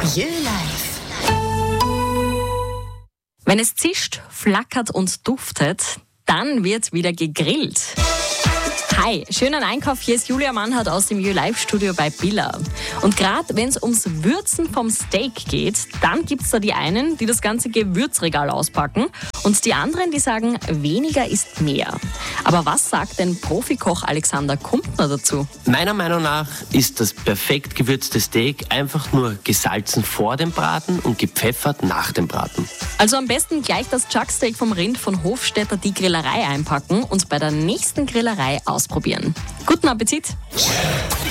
Live. Wenn es zischt, flackert und duftet, dann wird wieder gegrillt. Hi, schönen Einkauf, hier ist Julia Mannhardt aus dem Live-Studio bei Billa. Und gerade wenn es ums Würzen vom Steak geht, dann gibt es da die einen, die das ganze Gewürzregal auspacken und die anderen, die sagen, weniger ist mehr. Aber was sagt denn Profikoch Alexander Kumpner dazu? Meiner Meinung nach ist das perfekt gewürzte Steak einfach nur gesalzen vor dem Braten und gepfeffert nach dem Braten. Also am besten gleich das Chucksteak vom Rind von Hofstetter die Grillerei einpacken und bei der nächsten Grillerei ausprobieren. Guten Appetit!